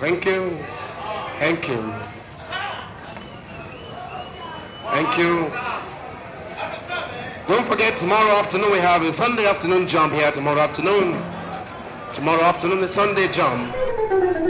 Thank you. Thank you. Thank you. Don't forget, tomorrow afternoon we have a Sunday afternoon jump here tomorrow afternoon. Tomorrow afternoon, the Sunday jump.